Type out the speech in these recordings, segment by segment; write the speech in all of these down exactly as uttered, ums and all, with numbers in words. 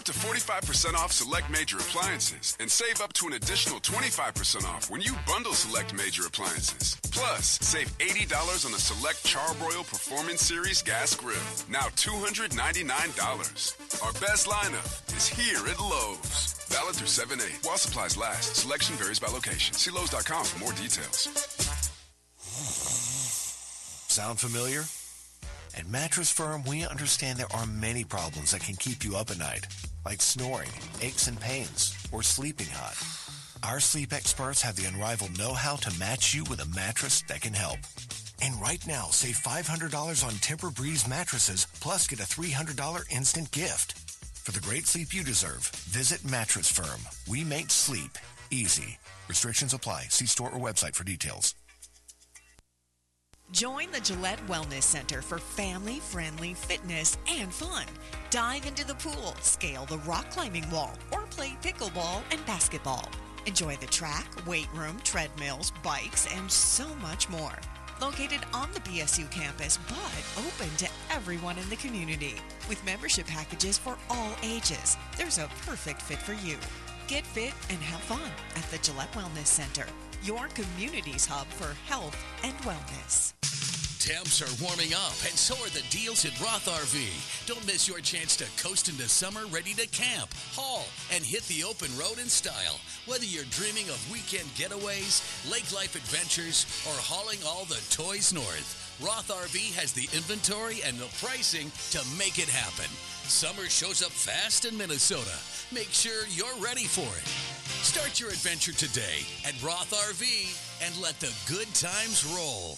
To forty-five percent off select major appliances and save up to an additional twenty-five percent off when you bundle select major appliances. Plus, save eighty dollars on the select Charbroil Performance Series gas grill. Now two hundred ninety-nine dollars. Our best lineup is here at Lowe's. Valid through seven eight. While supplies last, selection varies by location. See Lowe's dot com for more details. Sound familiar? At Mattress Firm, we understand there are many problems that can keep you up at night, like snoring, aches and pains, or sleeping hot. Our sleep experts have the unrivaled know-how to match you with a mattress that can help. And right now, save five hundred dollars on Tempur-Breeze mattresses, plus get a three hundred dollars instant gift. For the great sleep you deserve, visit Mattress Firm. We make sleep easy. Restrictions apply. See store or website for details. Join the Gillette Wellness Center for family-friendly fitness and fun. Dive into the pool, scale the rock climbing wall, or play pickleball and basketball. Enjoy the track, weight room, treadmills, bikes, and so much more. Located on the B S U campus, but open to everyone in the community. With membership packages for all ages, there's a perfect fit for you. Get fit and have fun at the Gillette Wellness Center, your community's hub for health and wellness. Temps are warming up, and so are the deals at Roth R V. Don't miss your chance to coast into summer ready to camp, haul, and hit the open road in style. Whether you're dreaming of weekend getaways, lake life adventures, or hauling all the toys north, Roth R V has the inventory and the pricing to make it happen. Summer shows up fast in Minnesota. Make sure you're ready for it. Start your adventure today at Roth R V and let the good times roll.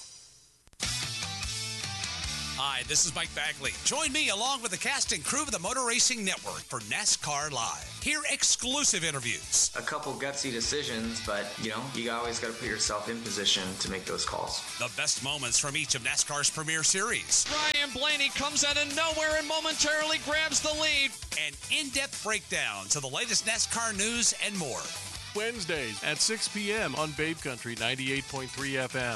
Hi, this is Mike Bagley. Join me along with the cast and crew of the Motor Racing Network for NASCAR Live. Hear exclusive interviews. A couple gutsy decisions, but, you know, you always got to put yourself in position to make those calls. The best moments from each of NASCAR's premier series. Ryan Blaney comes out of nowhere and momentarily grabs the lead. And in-depth breakdowns of the latest NASCAR news and more. Wednesdays at six p.m. on Babe Country ninety-eight point three F M.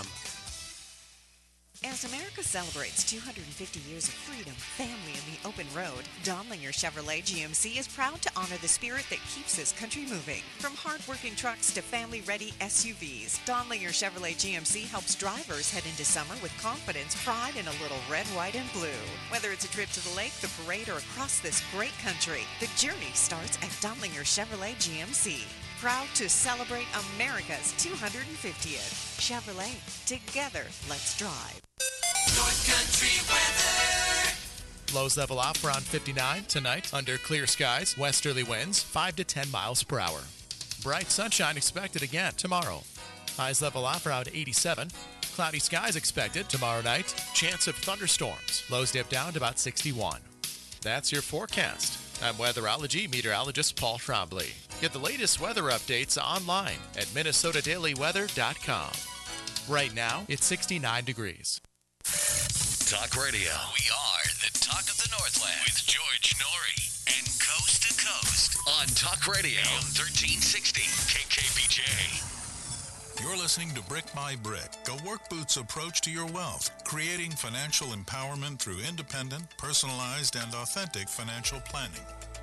As America celebrates two hundred fifty years of freedom, family, and the open road, Donlinger Chevrolet G M C is proud to honor the spirit that keeps this country moving. From hard-working trucks to family-ready S U Vs, Donlinger Chevrolet G M C helps drivers head into summer with confidence, pride, and a little red, white, and blue. Whether it's a trip to the lake, the parade, or across this great country, the journey starts at Donlinger Chevrolet G M C. Proud to celebrate America's two hundred fiftieth. Chevrolet, together, let's drive. North Country weather. Lows level off around fifty-nine tonight under clear skies. Westerly winds five to ten miles per hour. Bright sunshine expected again tomorrow. Highs level off around eighty-seven. Cloudy skies expected tomorrow night. Chance of thunderstorms. Lows dip down to about sixty-one. That's your forecast. I'm weatherology meteorologist Paul Trombley. Get the latest weather updates online at minnesota daily weather dot com. Right now, it's sixty-nine degrees. Talk Radio. We are the talk of the Northland with George Norrie and Coast to Coast on Talk Radio thirteen sixty K K B J. You're listening to Brick by Brick, a work boots approach to your wealth, creating financial empowerment through independent, personalized, and authentic financial planning.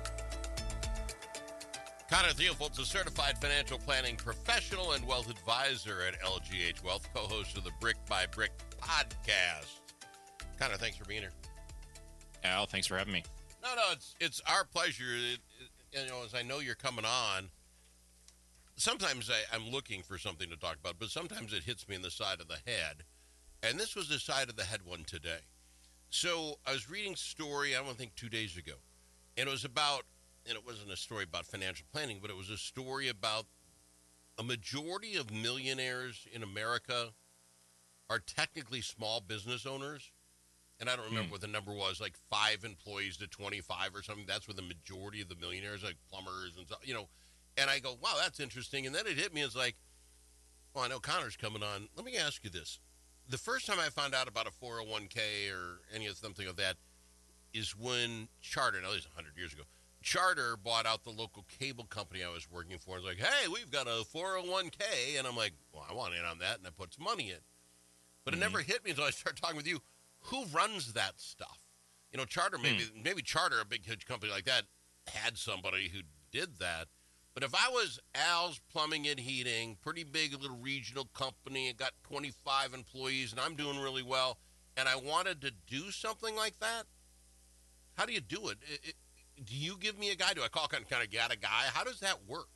Connor Theophilt's a certified financial planning professional and wealth advisor at L G H Wealth, co-host of the Brick by Brick podcast. Connor, thanks for being here. Al, thanks for having me. No, no, it's it's our pleasure. It, it, you know, as I know you're coming on, sometimes I, I'm looking for something to talk about, but sometimes it hits me in the side of the head. And this was the side of the head one today. So I was reading a story, I don't think two days ago, and it was about, and it wasn't a story about financial planning, but it was a story about a majority of millionaires in America are technically small business owners. And I don't remember mm. what the number was, like five employees to twenty-five or something. That's where the majority of the millionaires, like plumbers and stuff, you know. And I go, wow, that's interesting. And then it hit me as like, well, I know Connor's coming on. Let me ask you this. The first time I found out about a four oh one k or any of something of that is when Charter, now this is one hundred years ago, Charter bought out the local cable company I was working for. It's like, hey, we've got a four oh one k. And I'm like, well, I want in on that. And I put some money in. But mm-hmm. it never hit me until I started talking with you. Who runs that stuff? You know, Charter, maybe mm. maybe Charter, a big huge company like that, had somebody who did that. But if I was Al's Plumbing and Heating, pretty big little regional company, and got twenty-five employees, and I'm doing really well, and I wanted to do something like that, how do you do it? it, it do you give me a guy? Do I call kind of, kind of get a guy? How does that work?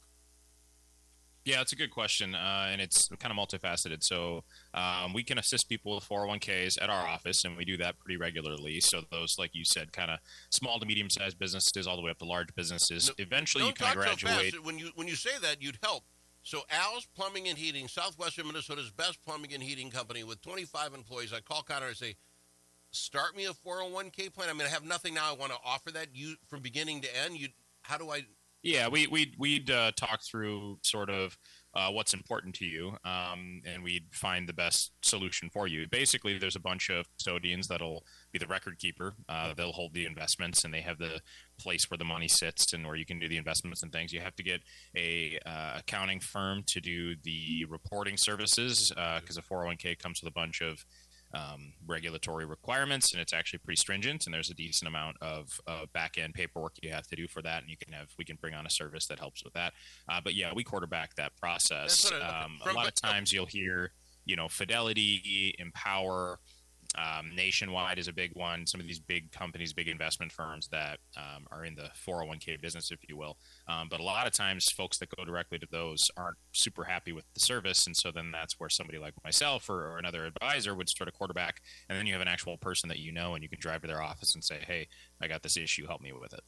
Yeah, it's a good question, uh, and it's kind of multifaceted. So um, we can assist people with four oh one k's at our office, and we do that pretty regularly. So those, like you said, kind of small to medium-sized businesses all the way up to large businesses. No, Eventually, you kind of graduate. So when you when you say that, you'd help. So Al's Plumbing and Heating, Southwestern Minnesota's best plumbing and heating company with twenty-five employees. I call Connor and say, start me a four oh one k plan. I mean, I have nothing now. I want to offer that you from beginning to end. You, how do I? Yeah, we, we'd, we'd uh, talk through sort of uh, what's important to you, um, and we'd find the best solution for you. Basically, there's a bunch of custodians that'll be the record keeper. Uh, they'll hold the investments, and they have the place where the money sits and where you can do the investments and things. You have to get a uh, accounting firm to do the reporting services because uh, a four oh one k comes with a bunch of Um, regulatory requirements, and it's actually pretty stringent, and there's a decent amount of uh, back-end paperwork you have to do for that, and you can have we can bring on a service that helps with that. Uh, but yeah, we quarterback that process. I, um, a lot of times you'll hear, you know, Fidelity, Empower, um, Nationwide is a big one. Some of these big companies, big investment firms that um, are in the four oh one k business, if you will. Um, but a lot of times folks that go directly to those aren't super happy with the service. And so then that's where somebody like myself or, or another advisor would sort of quarterback. And then you have an actual person that you know, and you can drive to their office and say, hey, I got this issue. Help me with it.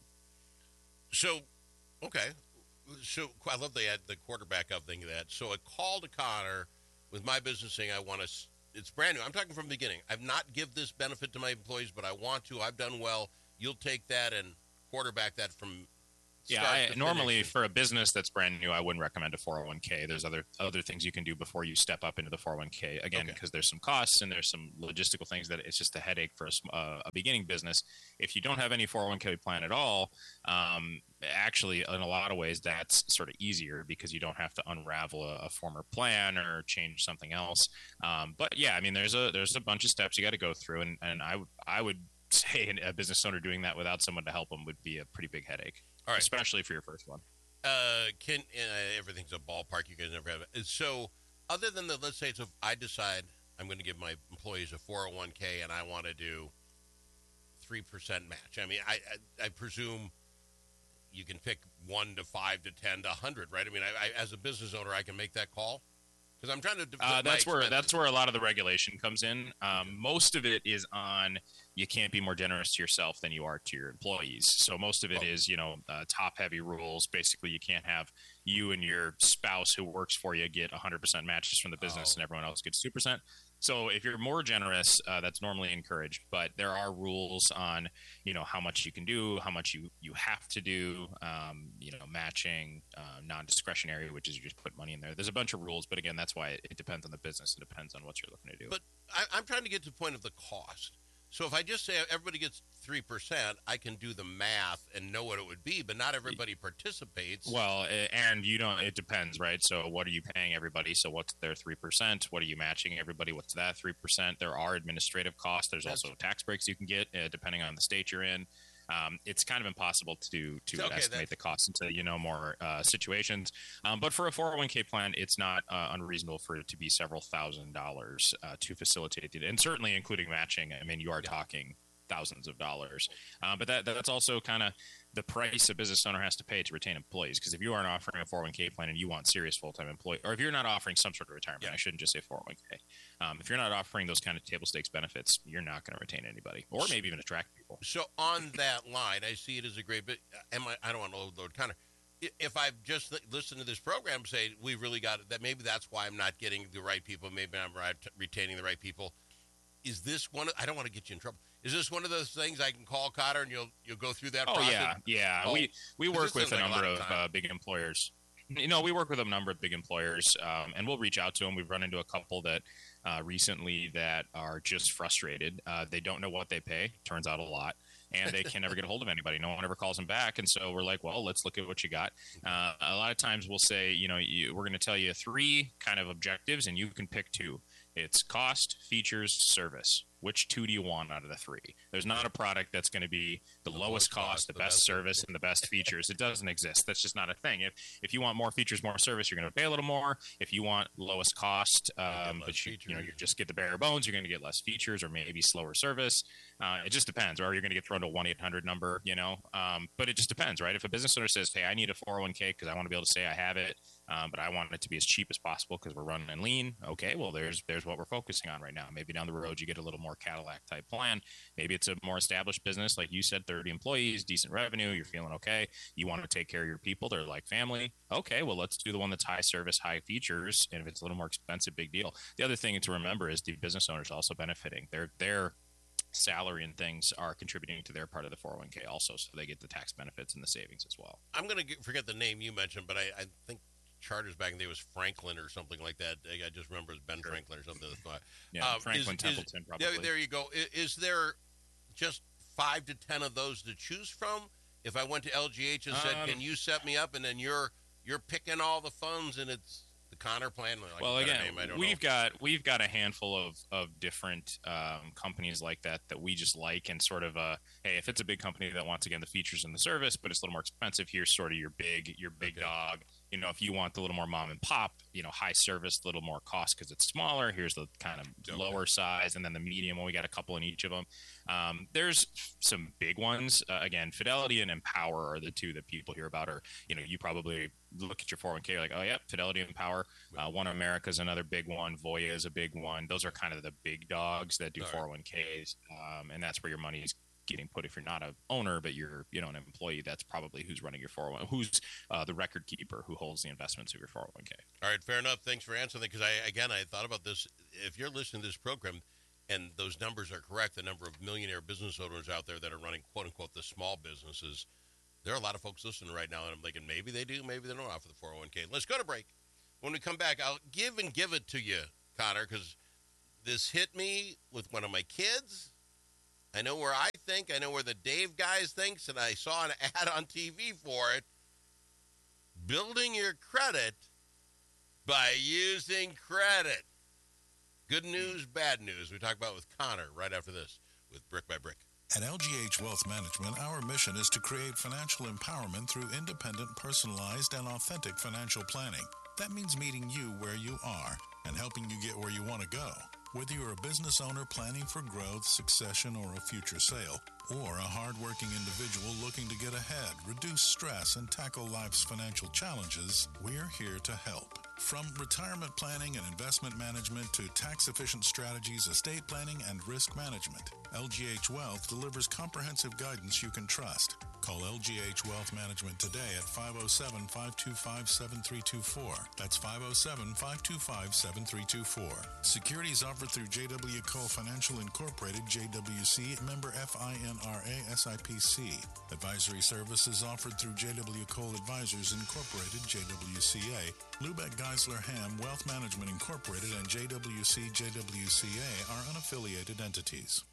So, okay. So I love the, the quarterback of thing of that. So a call to Connor with my business saying I want to it's brand new. I'm talking from the beginning. I've not give this benefit to my employees, but I want to. I've done well. You'll take that and quarterback that from yeah. I, normally, for a business that's brand new, I wouldn't recommend a four oh one k. There's other other things you can do before you step up into the four oh one k. Again, okay. Because there's some costs and there's some logistical things that it's just a headache for a, uh, a beginning business. If you don't have any four oh one k plan at all, um, actually, in a lot of ways, that's sort of easier because you don't have to unravel a, a former plan or change something else. Um, but yeah, I mean, there's a there's a bunch of steps you got to go through, and, and I, I would say a business owner doing that without someone to help them would be a pretty big headache, all right, especially for your first one. Uh, can uh, everything's a ballpark. You guys never have it. So other than the, let's say, so if I decide I'm going to give my employees a four oh one k and I want to do three percent match. I mean, I, I, I presume you can pick one to five to ten to a hundred, right? I mean, I, I, as a business owner, I can make that call because I'm trying to. Uh, that's where that's where a lot of the regulation comes in. Um, most of it is on you can't be more generous to yourself than you are to your employees. So most of it oh. is, you know, uh, top heavy rules. Basically, you can't have you and your spouse who works for you get one hundred percent matches from the business, oh. and everyone else gets two percent. So if you're more generous, uh, that's normally encouraged. But there are rules on, you know, how much you can do, how much you, you have to do, um, you know, matching, uh, non-discretionary, which is you just put money in there. There's a bunch of rules, but again, that's why it, it depends on the business. It depends on what you're looking to do. But I, I'm trying to get to the point of the cost. So if I just say everybody gets three percent, I can do the math and know what it would be, but not everybody participates. Well, and you don't, it depends, right? So what are you paying everybody? So what's their three percent? What are you matching everybody? What's that three percent? There are administrative costs. There's That's also tax breaks you can get uh, depending on the state you're in. Um, it's kind of impossible to do, to okay, estimate the cost until you know more uh, situations. Um, but for a four oh one k plan, it's not uh, unreasonable for it to be several thousand dollars uh, to facilitate it, and certainly including matching. I mean, you are yeah. talking thousands of dollars. Uh, but that that's also kind of the price a business owner has to pay to retain employees. Because if you aren't offering a four oh one k plan and you want serious full-time employee, or if you're not offering some sort of retirement, yeah. I shouldn't just say four oh one k. Um, if you're not offering those kind of table stakes benefits, you're not going to retain anybody, or maybe even attract people. So on that line, I see it as a great bit. Am I? I don't want to overload Connor. If I've just listened to this program, say we really got it, that maybe that's why I'm not getting the right people. Maybe I'm right, retaining the right people. Is this one? Of, I don't want to get you in trouble. Is this one of those things I can call Connor and you'll you'll go through that oh, process? Yeah, yeah. Oh, we we work with a like number a of, of uh, big employers. You know, we work with a number of big employers, um, and we'll reach out to them. We've run into a couple that uh, recently that are just frustrated. Uh, they don't know what they pay. Turns out a lot. And they can never get a hold of anybody. No one ever calls them back. And so we're like, well, let's look at what you got. Uh, a lot of times we'll say, you know, you, we're going to tell you three kind of objectives, and you can pick two. It's cost, features, service. which two do you want out of the three? There's not a product that's going to be the, the lowest cost, cost, the, the best, best service, and the best features. It doesn't exist. That's just not a thing. If if you want more features, more service, you're going to pay a little more. If you want lowest cost, um, but you, you know, you just get the bare bones, you're going to get less features or maybe slower service. Uh, it just depends. Or you're going to get thrown to a one eight hundred number, you know. Um, but it just depends, right? If a business owner says, hey, I need a four oh one k because I want to be able to say I have it, um, but I want it to be as cheap as possible because we're running lean. Okay, well, there's there's what we're focusing on right now. Maybe down the road you get a little more Cadillac type plan. Maybe it's a more established business, like you said, thirty employees, decent revenue. You're feeling okay. You want to take care of your people. They're like family. Okay, well, let's do the one that's high service, high features. And if it's a little more expensive, big deal. The other thing to remember is the business owners also benefiting. They're they're salary and things are contributing to their part of the four oh one k also, so they get the tax benefits and the savings as well. I'm going to forget the name you mentioned, but I, I think Charters back in the day was Franklin or something like that. I just remember it was Ben sure. Franklin or something. Yeah, uh, Franklin is, Templeton is, probably. There, there you go. Is, is there just five to ten of those to choose from? If I went to L G H and said, um, can you set me up, and then you're you're picking all the funds and it's the Connor plan. Like well, again, name, I don't we've know. got we've got a handful of of different um, companies like that that we just like, and sort of uh, hey, if it's a big company that wants again the features and the service, but it's a little more expensive, here's sort of your big your big okay. dog. You know, if you want the little more mom and pop, you know, high service, a little more cost because it's smaller. Here's the kind of okay. lower size, and then the medium one. We got a couple in each of them. Um, there's some big ones. Uh, again, Fidelity and Empower are the two that people hear about. Or you know, you probably look at your four oh one k, you're like, oh yeah, Fidelity and Empower. Uh, One America is another big one. Voya is a big one. Those are kind of the big dogs that do All four oh one k's, um, and that's where your money is getting put. If you're not an owner but you're you know an employee, that's probably who's running your four oh one, who's uh, the record keeper who holds the investments of your four oh one k. All right, fair enough. Thanks for answering that, because I again I thought about this. If you're listening to this program and those numbers are correct, the number of millionaire business owners out there that are running quote unquote the small businesses, there are a lot of folks listening right now, and I'm thinking maybe they do, maybe they don't offer the four oh one k. Let's go to break. When we come back, I'll give and give it to you, Connor, because this hit me with one of my kids. I know where I think. I know where the Dave guys thinks, and I saw an ad on T V for it. Building your credit by using credit. Good news, bad news. We talk about it with Connor right after this with Brick by Brick. At L G H Wealth Management, our mission is to create financial empowerment through independent, personalized, and authentic financial planning. That means meeting you where you are and helping you get where you want to go. Whether you're a business owner planning for growth, succession, or a future sale, or a hardworking individual looking to get ahead, reduce stress, and tackle life's financial challenges, we're here to help. From retirement planning and investment management to tax-efficient strategies, estate planning, and risk management, L G H Wealth delivers comprehensive guidance you can trust. Call L G H Wealth Management today at five oh seven, five two five, seven three two four. That's five oh seven, five two five, seven three two four. Securities offered through J W Cole Financial Incorporated, J W C, member F I N R A, S I P C. Advisory services offered through J W Cole Advisors Incorporated, J W C A. Lubeck Geisler Ham Wealth Management Incorporated and J W C, J W C A are unaffiliated entities.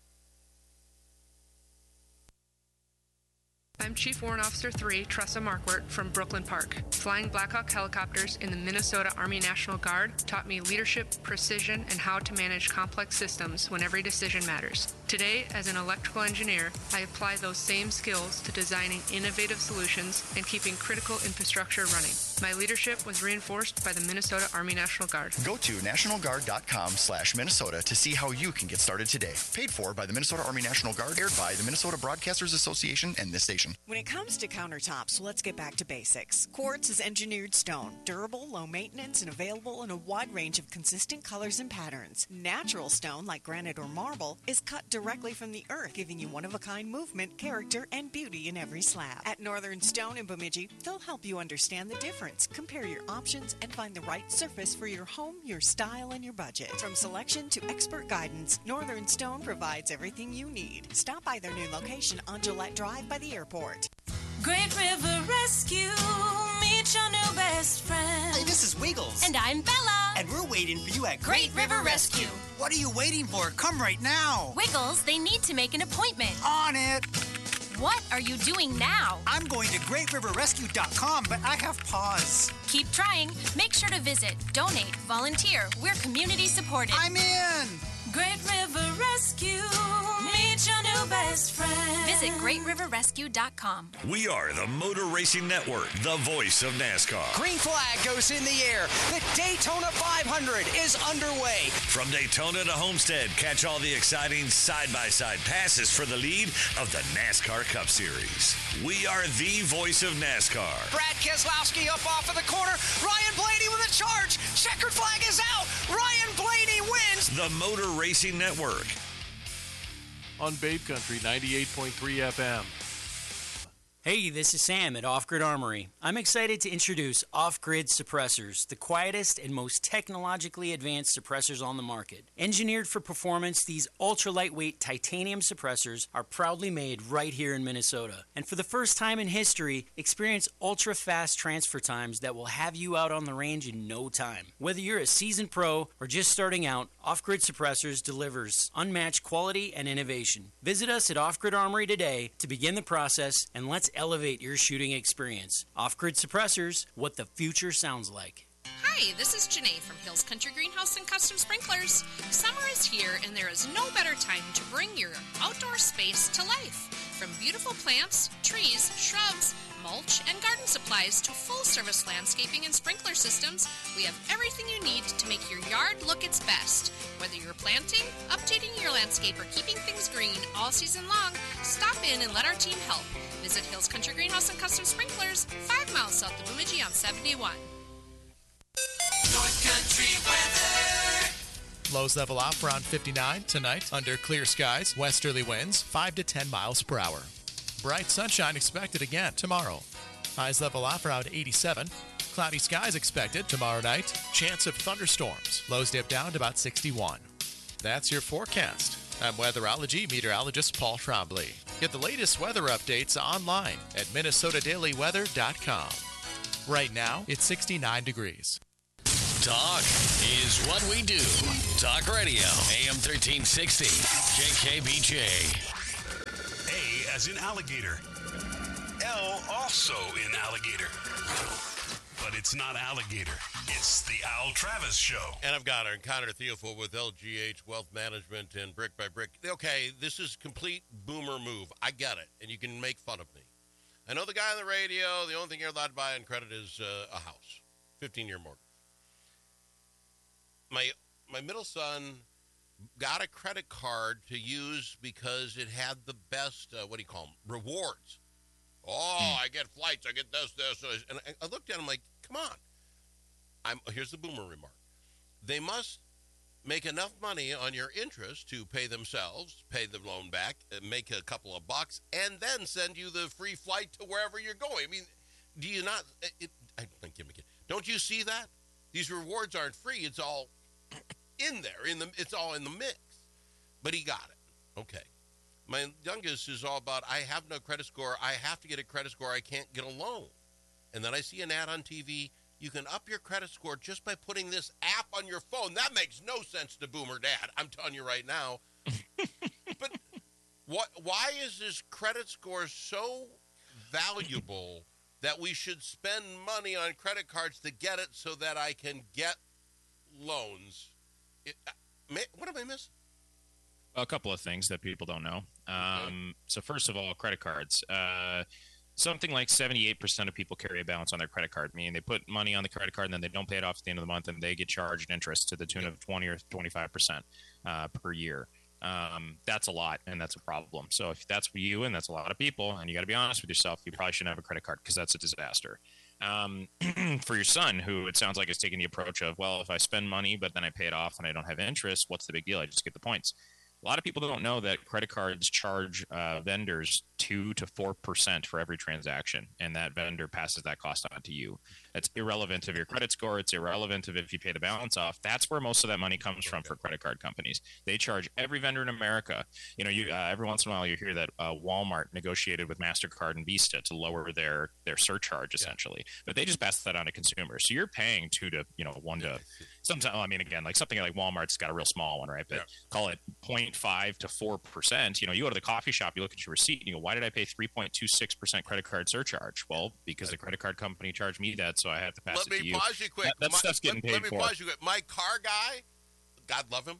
I'm Chief Warrant Officer three, Tressa Markwart from Brooklyn Park. Flying Black Hawk helicopters in the Minnesota Army National Guard taught me leadership, precision, and how to manage complex systems when every decision matters. Today, as an electrical engineer, I apply those same skills to designing innovative solutions and keeping critical infrastructure running. My leadership was reinforced by the Minnesota Army National Guard. Go to national guard dot com slash Minnesota to see how you can get started today. Paid for by the Minnesota Army National Guard, aired by the Minnesota Broadcasters Association and this station. When it comes to countertops, let's get back to basics. Quartz is engineered stone, durable, low maintenance, and available in a wide range of consistent colors and patterns. Natural stone, like granite or marble, is cut directly from the earth, giving you one-of-a-kind movement, character, and beauty in every slab. At Northern Stone in Bemidji, they'll help you understand the difference, compare your options, and find the right surface for your home, your style, and your budget. From selection to expert guidance, Northern Stone provides everything you need. Stop by their new location on Gillette Drive by the airport. Great River Rescue, meet your new best friend. Hey, this is Wiggles. And I'm Bella. And we're waiting for you at Great, Great River, River Rescue. Rescue. What are you waiting for? Come right now. Wiggles, they need to make an appointment. On it. What are you doing now? I'm going to great river rescue dot com, but I have pause. Keep trying. Make sure to visit, donate, volunteer. We're community supported. I'm in. Great River Rescue, meet your new best friend. Visit great river rescue dot com. We are the Motor Racing Network, the voice of NASCAR. Green flag goes in the air. The Daytona five hundred is underway. From Daytona to Homestead, catch all the exciting side-by-side passes for the lead of the NASCAR Cup Series. We are the voice of NASCAR. Brad Keselowski up off of the corner. Ryan Blaney with a charge. Checkered flag is out. Ryan Blaney wins. The Motor Racing Network. On Babe Country ninety-eight point three F M. Hey, this is Sam at Off Grid Armory. I'm excited to introduce Off Grid Suppressors, the quietest and most technologically advanced suppressors on the market. Engineered for performance, these ultra-lightweight titanium suppressors are proudly made right here in Minnesota. And for the first time in history, experience ultra-fast transfer times that will have you out on the range in no time. Whether you're a seasoned pro or just starting out, Off Grid Suppressors delivers unmatched quality and innovation. Visit us at Off Grid Armory today to begin the process, and let's elevate your shooting experience. Off-Grid Suppressors, what the future sounds like. Hi, this is Janae from Hills Country Greenhouse and Custom Sprinklers. Summer is here, and there is no better time to bring your outdoor space to life. From beautiful plants, trees, shrubs, mulch, and garden supplies to full-service landscaping and sprinkler systems, we have everything you need to make your yard look its best. Whether you're planting, updating your landscape, or keeping things green all season long, stop in and let our team help. Visit Hills Country Greenhouse and Custom Sprinklers, five miles south of Bemidji on seventy-one. North Country weather. Lows level off around fifty-nine tonight under clear skies, westerly winds five to ten miles per hour. Bright sunshine expected again tomorrow. Highs level off around eighty-seven. Cloudy skies expected tomorrow night. Chance of thunderstorms. Lows dip down to about sixty-one. That's your forecast. I'm weatherology meteorologist Paul Trombley. Get the latest weather updates online at minnesota daily weather dot com. Right now, it's sixty-nine degrees. Talk is what we do. Talk Radio, A M thirteen sixty, J K B J. A as in alligator. L also in alligator. But it's not alligator. It's the Al Travis Show. And I've got our Connor Theophil with L G H Wealth Management and Brick by Brick. Okay, this is complete boomer move. I get it, and you can make fun of me. I know the guy on the radio, the only thing you're allowed to buy on credit is uh, a house, fifteen-year mortgage. My my middle son got a credit card to use because it had the best, uh, what do you call them, rewards. Oh, mm. I get flights, I get this, this, this. And I, I looked at him like, come on. I'm, here's the boomer remark. They must make enough money on your interest to pay themselves, pay the loan back, make a couple of bucks, and then send you the free flight to wherever you're going. I mean, do you not, it, I think you don't you see that? These rewards aren't free. It's all in there. In the, it's all in the mix. But he got it. Okay. My youngest is all about, I have no credit score. I have to get a credit score. I can't get a loan. And then I see an ad on T V. You can up your credit score just by putting this app on your phone. That makes no sense to Boomer Dad. I'm telling you right now. But what? Why is this credit score so valuable that we should spend money on credit cards to get it so that I can get loans? It, uh, what am I missing? A couple of things that people don't know. Um, so first of all, credit cards. Uh, something like seventy-eight percent of people carry a balance on their credit card, meaning they put money on the credit card and then they don't pay it off at the end of the month, and they get charged interest to the tune of twenty or twenty-five percent uh, per year. Um, that's a lot, and that's a problem. So if that's you and that's a lot of people, and you got to be honest with yourself, you probably shouldn't have a credit card because that's a disaster. Um, for your son, who it sounds like is taking the approach of, well, if I spend money but then I pay it off and I don't have interest, what's the big deal? I just get the points. A lot of people don't know that credit cards charge uh, vendors two to four percent for every transaction, and that vendor passes that cost on to you. That's irrelevant of your credit score. It's irrelevant of if you pay the balance off. That's where most of that money comes from for credit card companies. They charge every vendor in America. You know, you uh, every once in a while you hear that uh, Walmart negotiated with MasterCard and Visa to lower their their surcharge essentially, yeah. But they just pass that on to consumers. So you're paying two to you know one to sometimes. I mean, again, like something like Walmart's got a real small one, right? But yeah. Call it zero point five to four percent. You know, you go to the coffee shop, you look at your receipt, and you go, why did I pay three point two six percent credit card surcharge? Well, because the credit card company charged me that, so I had to pass let it to you. Let me pause you quick. That, that my, stuff's getting let, paid let me for. pause you quick. My car guy, God love him,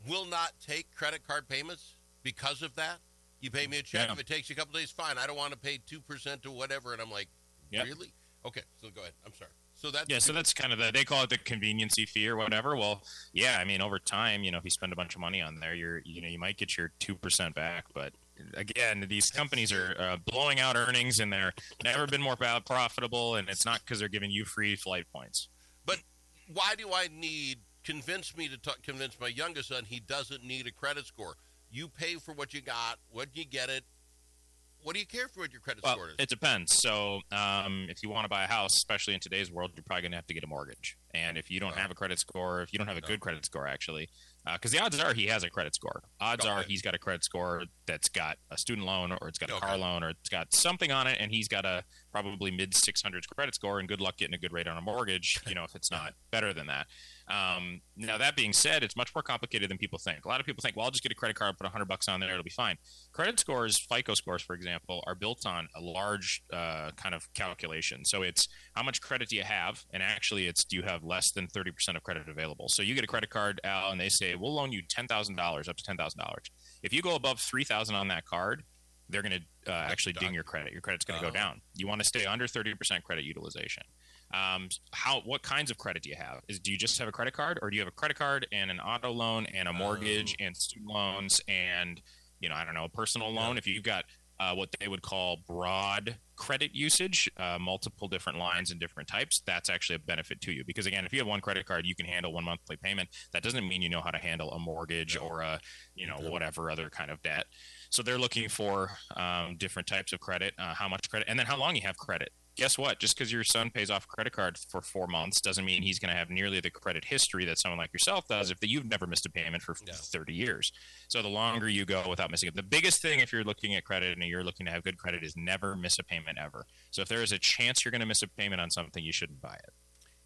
will not take credit card payments because of that. You pay me a check. Yeah. If it takes you a couple days, fine. I don't want to pay two percent or whatever. And I'm like, Yep. really? Okay, so go ahead. I'm sorry. So that's Yeah, so that's kind of the, they call it the conveniency fee or whatever. Well, yeah, I mean, over time, you know, if you spend a bunch of money on there, you're, you know, you might get your two percent back. But again, these companies are uh, blowing out earnings and they're never been more profitable. And it's not because they're giving you free flight points. But why do I need, convince me to talk, convince my youngest son he doesn't need a credit score? You pay for what you got, what you get it. What do you care for what your credit Well, score is? it depends. So um, if you want to buy a house, especially in today's world, you're probably going to have to get a mortgage. And if you don't have a credit score, if you don't have a good credit score, actually, because uh, the odds are he has a credit score. Odds are he's got a credit score that's got a student loan or it's got a car loan or it's got something on it, and he's got a probably mid six hundreds credit score, and good luck getting a good rate on a mortgage, you know, if it's not better than that. Um, now, that being said, it's much more complicated than people think. A lot of people think, well, I'll just get a credit card, put one hundred bucks on there, it'll be fine. Credit scores, FICO scores, for example, are built on a large uh, kind of calculation. So it's how much credit do you have, and actually it's do you have less than thirty percent of credit available. So you get a credit card, Al, and they say, we'll loan you ten thousand dollars, up to ten thousand dollars. If you go above three thousand dollars on that card, they're going to uh, actually ding your credit. Your credit's going to Oh. go down. You want to stay under thirty percent credit utilization. Um, how? What kinds of credit do you have? Is do you just have a credit card, or do you have a credit card and an auto loan and a mortgage and student loans and, you know, I don't know, a personal loan? If you've got uh, what they would call broad credit usage, uh, multiple different lines and different types, that's actually a benefit to you. Because again, if you have one credit card, you can handle one monthly payment. That doesn't mean you know how to handle a mortgage or a, you know, whatever other kind of debt. So they're looking for um, different types of credit, uh, how much credit, and then how long you have credit. Guess what? Just because your son pays off a credit card for four months doesn't mean he's going to have nearly the credit history that someone like yourself does if you've never missed a payment for thirty years. So the longer you go without missing it, the biggest thing if you're looking at credit and you're looking to have good credit is never miss a payment ever. So if there is a chance you're going to miss a payment on something, you shouldn't buy it.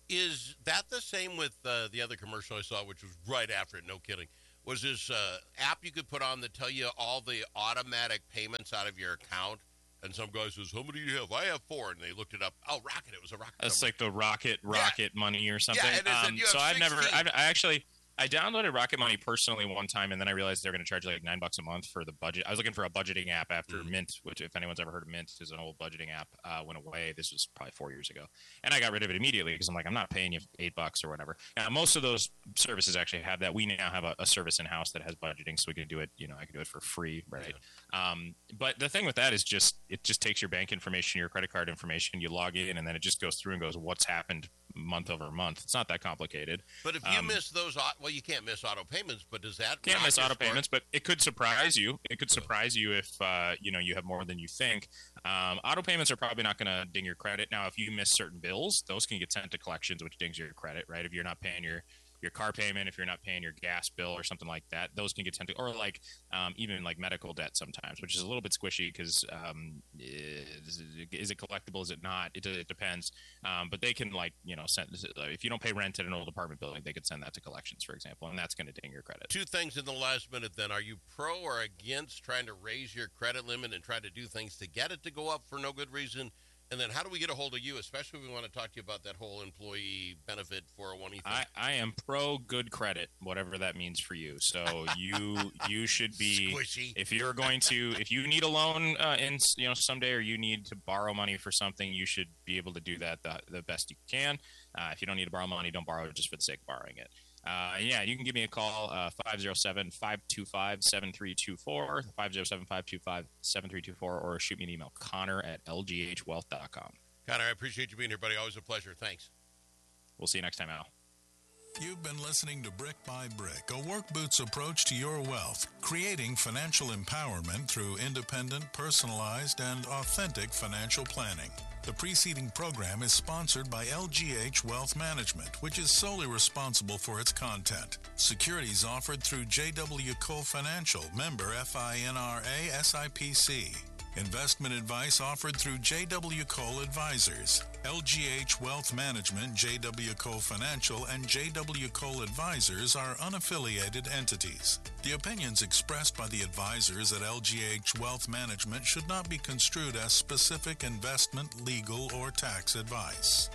Is that the same with uh, the other commercial I saw, which was right after it, no kidding? Was this uh, app you could put on that tell you all the automatic payments out of your account? And some guy says, how many do you have? I have four. And they looked it up. Oh, Rocket. It was a Rocket. It's number. like the Rocket Rocket Yeah. Money or something. Yeah, and it said um, you have so I've never, sixteen. I've, I actually, I downloaded Rocket Money personally one time, and then I realized they're going to charge like nine bucks a month for the budget. I was looking for a budgeting app after Mm. Mint, which if anyone's ever heard of Mint, is an old budgeting app. Uh, went away. This was probably four years ago, and I got rid of it immediately because I'm like, I'm not paying you eight bucks or whatever. Now, most of those services actually have that. We now have a, a service in house that has budgeting, so we can do it. You know, I can do it for free, right? Um, but the thing with that is just it just takes your bank information, your credit card information, you log in, and then it just goes through and goes, what's happened month over month. It's not that complicated. But if you Um, miss those, au- well, you can't miss auto payments, but does that can't rock miss your auto score? payments, but it could surprise you. It could surprise you if uh, you know you have more than you think. Um, auto payments are probably not going to ding your credit. Now, if you miss certain bills, those can get sent to collections, which dings your credit, right? If you're not paying your your car payment, if you're not paying your gas bill or something like that, those can get sent to, or like um, even like medical debt sometimes, which is a little bit squishy because um, is, is it collectible? Is it not? It, it depends. Um, but they can like, you know, send, if you don't pay rent at an old apartment building, they could send that to collections, for example, and that's going to ding your credit. Two things in the last minute then. Are you pro or against trying to raise your credit limit and try to do things to get it to go up for no good reason? And then how do we get a hold of you, especially if we want to talk to you about that whole employee benefit four oh one e thing? I, I am pro good credit, whatever that means for you. So you you should be Squishy. if you're going to if you need a loan uh, in you know someday, or you need to borrow money for something, you should be able to do that the, the best you can. Uh, if you don't need to borrow money, don't borrow it just for the sake of borrowing it. Uh, yeah, you can give me a call, uh, five oh seven, five two five, seven three two four, five oh seven, five two five, seven three two four, or shoot me an email, Connor at L G H wealth dot com. Connor, I appreciate you being here, buddy. Always a pleasure. Thanks. We'll see you next time, Al. You've been listening to Brick by Brick, a work boots approach to your wealth, creating financial empowerment through independent, personalized, and authentic financial planning. The preceding program is sponsored by L G H Wealth Management, which is solely responsible for its content. Securities offered through J W Cole Financial, member F I N R A S I P C. Investment advice offered through J W Cole Advisors. L G H Wealth Management, J W Cole Financial, and J W Cole Advisors are unaffiliated entities. The opinions expressed by the advisors at L G H Wealth Management should not be construed as specific investment, legal, or tax advice.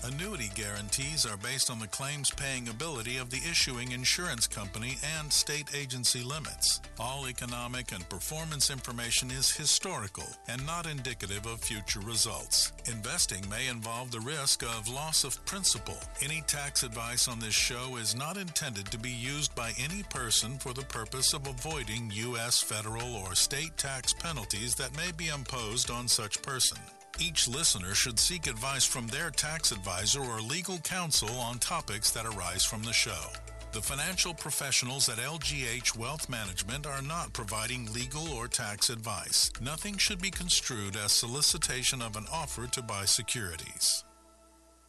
Annuity guarantees are based on the claims paying ability of the issuing insurance company and state agency limits. All economic and performance information is historical and not indicative of future results. Investing may involve the risk of loss of principal. Any tax advice on this show is not intended to be used by any person for the purpose of avoiding U S federal or state tax penalties that may be imposed on such person. Each listener should seek advice from their tax advisor or legal counsel on topics that arise from the show. The financial professionals at L G H Wealth Management are not providing legal or tax advice. Nothing should be construed as solicitation of an offer to buy securities.